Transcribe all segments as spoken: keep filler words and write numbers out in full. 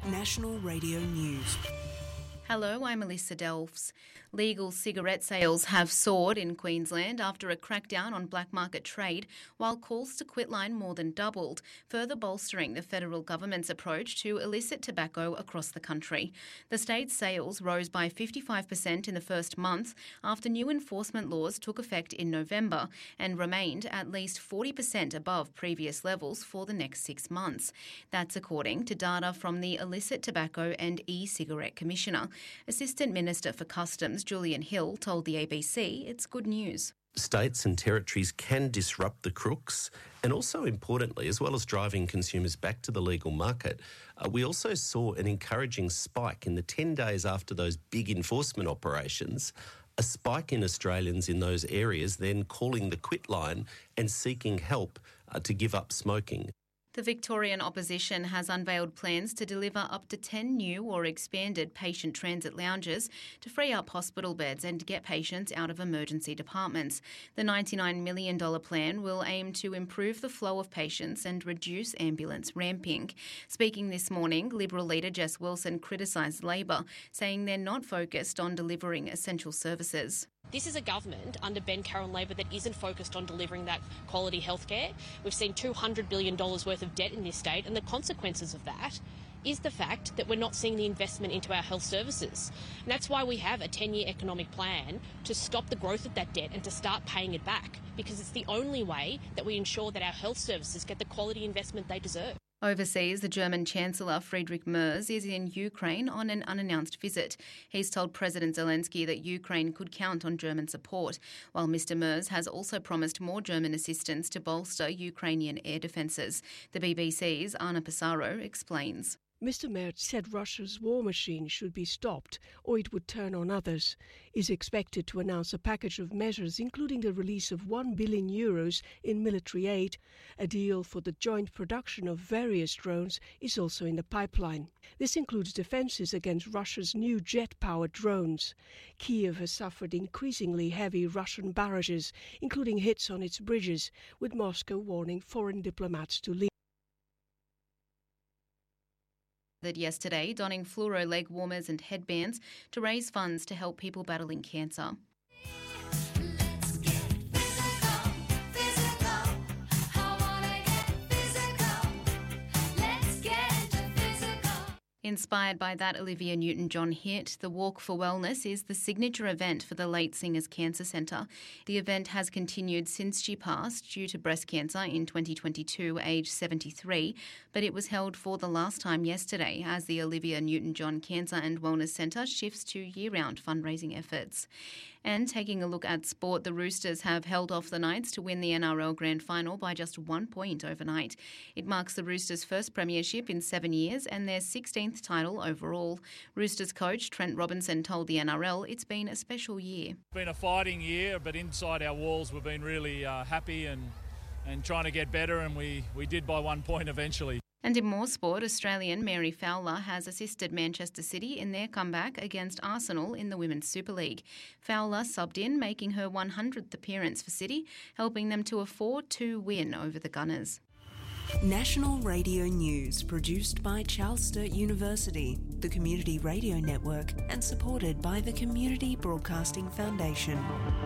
National Radio News. Hello, I'm Melissa Delfs. Legal cigarette sales have soared in Queensland after a crackdown on black market trade, while calls to quitline more than doubled, further bolstering the federal government's approach to illicit tobacco across the country. The state's sales rose by fifty-five percent in the first month after new enforcement laws took effect in November and remained at least forty percent above previous levels for the next six months. That's according to data from the Illicit Tobacco and E-Cigarette Commissioner. Assistant Minister for Customs Julian Hill told the A B C it's good news. States and territories can disrupt the crooks, and also importantly, as well as driving consumers back to the legal market, uh, we also saw an encouraging spike in the ten days after those big enforcement operations, a spike in Australians in those areas then calling the quit line and seeking help uh, to give up smoking. The Victorian opposition has unveiled plans to deliver up to ten new or expanded patient transit lounges to free up hospital beds and get patients out of emergency departments. The ninety-nine million dollars plan will aim to improve the flow of patients and reduce ambulance ramping. Speaking this morning, Liberal leader Jess Wilson criticised Labor, saying they're not focused on delivering essential services. This is a government under Ben Carroll Labor that isn't focused on delivering that quality healthcare. We've seen two hundred billion dollars worth of debt in this state, and the consequences of that is the fact that we're not seeing the investment into our health services. And that's why we have a ten-year economic plan to stop the growth of that debt and to start paying it back, because it's the only way that we ensure that our health services get the quality investment they deserve. Overseas, the German Chancellor Friedrich Merz is in Ukraine on an unannounced visit. He's told President Zelensky that Ukraine could count on German support, while Mister Merz has also promised more German assistance to bolster Ukrainian air defences. The B B C's Anna Pissarro explains. Mister Merz said Russia's war machine should be stopped or it would turn on others. Is expected to announce a package of measures including the release of one billion euros in military aid. A deal for the joint production of various drones is also in the pipeline. This includes defences against Russia's new jet-powered drones. Kiev has suffered increasingly heavy Russian barrages, including hits on its bridges, with Moscow warning foreign diplomats to leave. Yesterday, donning fluoro leg warmers and headbands to raise funds to help people battling cancer. Inspired by that Olivia Newton-John hit, the Walk for Wellness is the signature event for the Late Singers Cancer Centre. The event has continued since she passed due to breast cancer in twenty twenty-two, aged seventy-three, but it was held for the last time yesterday as the Olivia Newton-John Cancer and Wellness Centre shifts to year-round fundraising efforts. And taking a look at sport, the Roosters have held off the Knights to win the N R L Grand Final by just one point overnight. It marks the Roosters' first premiership in seven years and their sixteenth title overall. Roosters coach Trent Robinson told the N R L it's been a special year. It's been a fighting year, but inside our walls we've been really uh, happy and, and trying to get better, and we, we did by one point eventually. And in more sport, Australian Mary Fowler has assisted Manchester City in their comeback against Arsenal in the Women's Super League. Fowler subbed in, making her one hundredth appearance for City, helping them to a four two win over the Gunners. National Radio News, produced by Charles Sturt University, the Community Radio Network, and supported by the Community Broadcasting Foundation.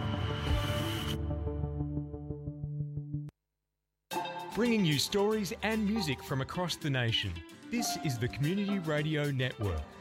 Bringing you stories and music from across the nation. This is the Community Radio Network.